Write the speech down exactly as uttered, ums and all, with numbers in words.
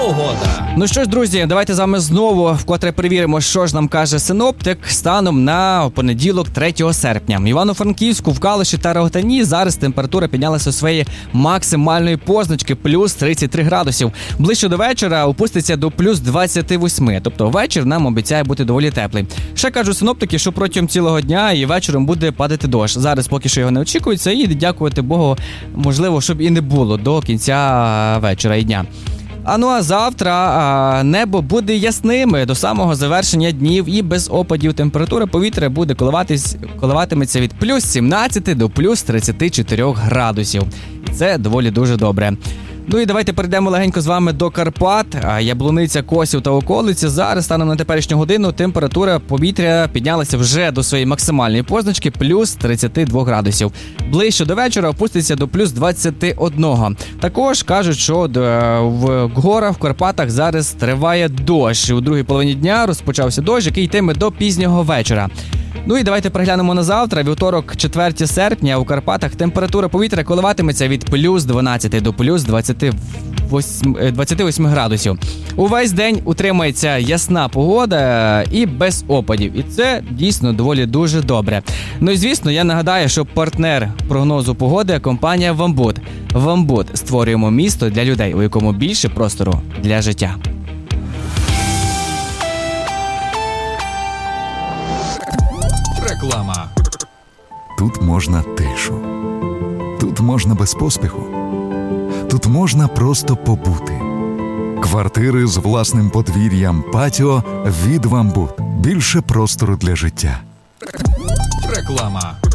Погода. Ну що ж, друзі, давайте з вами знову вкотре перевіримо, що ж нам каже синоптик станом на понеділок, третього серпня. В Івано-Франківську, в Калуші та Рогатині зараз температура піднялася у своєї максимальної позначки плюс тридцять три градусів. Ближче до вечора опуститься до плюс двадцять вісім, тобто вечір нам обіцяє бути доволі теплий. Ще кажуть синоптики, що протягом цілого дня і вечором буде падати дощ. Зараз поки що його не очікується і, дякувати Богу, можливо, щоб і не було до кінця вечора і дня. А ну а завтра а, небо буде ясним до самого завершення днів і без опадів. Температура повітря буде коливатись, коливатиметься від плюс сімнадцяти до плюс тридцять чотири градусів. І це доволі дуже добре. Ну і давайте перейдемо легенько з вами до Карпат. Яблуниця, Косів та околиці. Зараз, станом на теперішню годину, температура повітря піднялася вже до своєї максимальної позначки плюс тридцять два градусів. Ближче до вечора опуститься до плюс двадцять один. Також кажуть, що в горах, в Карпатах зараз триває дощ. У другій половині дня розпочався дощ, який йтиме до пізнього вечора. Ну і давайте переглянемо на завтра. Вівторок, четвертого серпня, у Карпатах температура повітря коливатиметься від плюс дванадцяти до плюс двадцяти восьми градусів. Увесь день утримається ясна погода і без опадів. І це дійсно доволі дуже добре. Ну і звісно, я нагадаю, що партнер прогнозу погоди – компанія «Вамбуд». «Вамбуд» – створюємо місто для людей, у якому більше простору для життя. Реклама. Тут можна тишу. Тут можна без поспіху. Тут можна просто побути. Квартири з власним подвір'ям, патіо від «Вамбуд». Більше простору для життя. Реклама.